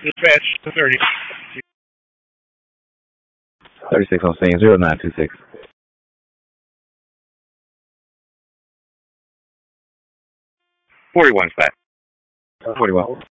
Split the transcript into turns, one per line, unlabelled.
Dispatch to 30.
36 on scene, 0926.
41 flat.
41.